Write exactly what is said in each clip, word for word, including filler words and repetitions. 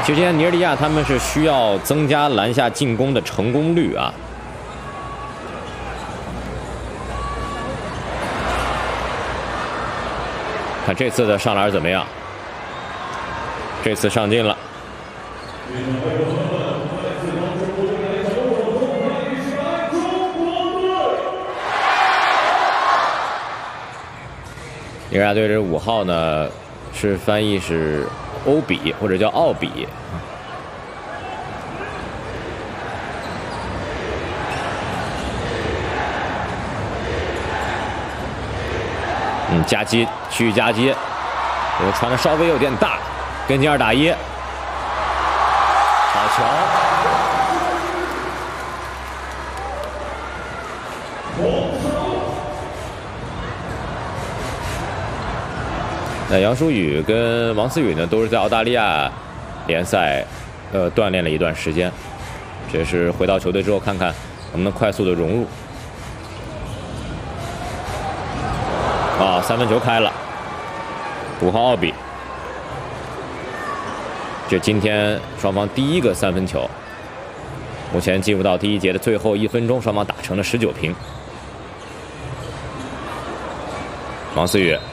其实今天尼日利亚他们是需要增加篮下进攻的成功率啊。看这次的上篮怎么样？这次上进了。尼日利亚队这五号呢，是翻译是欧比或者叫奥比。嗯，夹击，区域夹击，这个传的稍微有点大，跟进二打一，好球！那杨舒宇跟王思雨呢，都是在澳大利亚联赛呃锻炼了一段时间，这是回到球队之后看看能不能快速的融入。啊，三分球开了，五号奥比，这今天双方第一个三分球。目前进入到第一节的最后一分钟，双方打成了十九平。王思雨。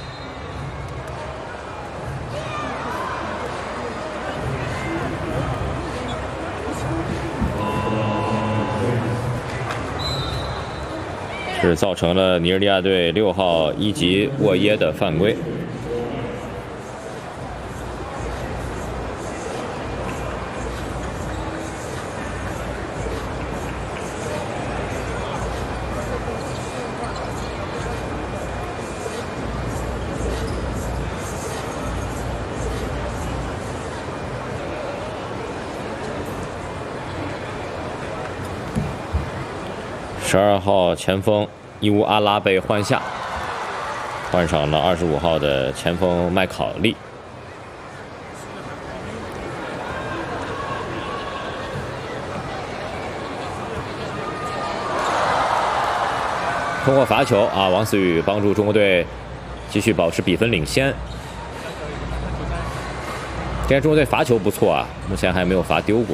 是造成了尼日利亚队六号伊吉沃耶的犯规。十二号前锋伊乌阿拉被换下，换上了二十五号的前锋麦考利。通过罚球啊，王思雨帮助中国队继续保持比分领先。今天中国队罚球不错啊，目前还没有罚丢过。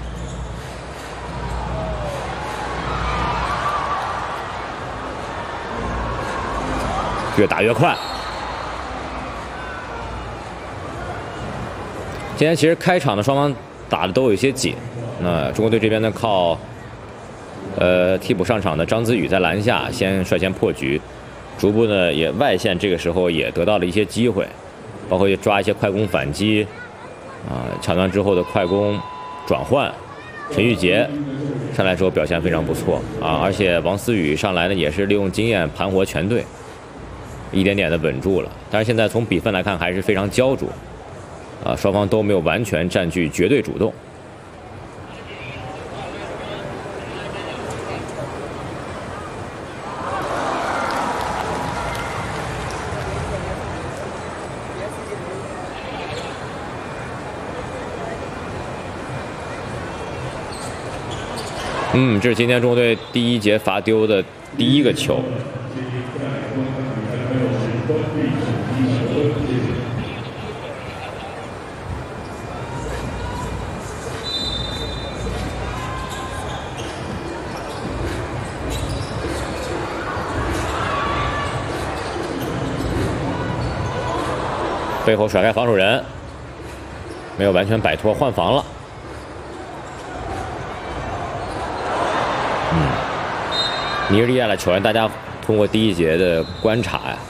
越打越快。今天其实开场的双方打的都有一些紧，那中国队这边呢靠呃替补上场的张子宇在篮下先率先破局，逐步呢也外线这个时候也得到了一些机会，包括抓一些快攻反击啊、呃，抢断之后的快攻转换。陈玉杰上来之后表现非常不错啊，而且王思雨上来呢也是利用经验盘活全队。一点点的稳住了，但是现在从比分来看还是非常焦灼，啊，双方都没有完全占据绝对主动。嗯，这是今天中国队第一节罚丢的第一个球。背后甩开防守人，没有完全摆脱，换防了。嗯，尼日利亚的球员，大家通过第一节的观察呀，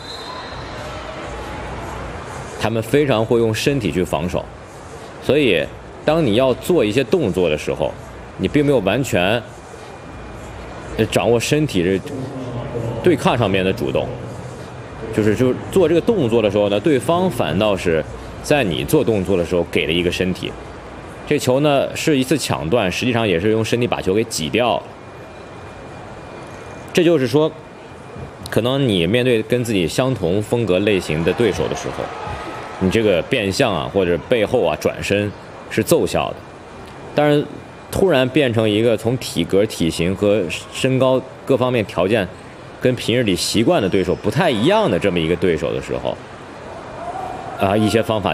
他们非常会用身体去防守，所以当你要做一些动作的时候，你并没有完全掌握身体这对抗上面的主动。就是就做这个动作的时候呢，对方反倒是在你做动作的时候给了一个身体。这球呢是一次抢断，实际上也是用身体把球给挤掉了。这就是说，可能你面对跟自己相同风格类型的对手的时候，你这个变向啊或者背后啊转身是奏效的。但是突然变成一个从体格、体型和身高各方面条件跟平日里习惯的对手不太一样的这么一个对手的时候，啊，一些方法